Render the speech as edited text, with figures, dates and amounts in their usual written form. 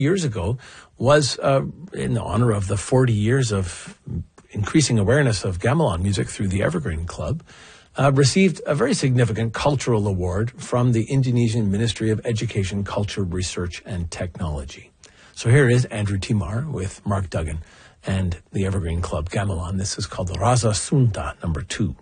years ago was in honor of the 40 years of increasing awareness of gamelan music through the Evergreen Club, received a very significant cultural award from the Indonesian Ministry of Education, Culture, Research and Technology. So here is Andrew Timar with Mark Duggan and the Evergreen Club Gamelan. This is called the Rasa Sunda #2.